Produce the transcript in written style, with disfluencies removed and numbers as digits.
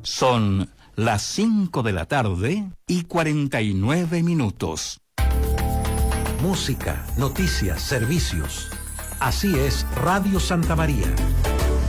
Son las 5 de la tarde y 49 minutos. Música, noticias, servicios. Así es Radio Santa María.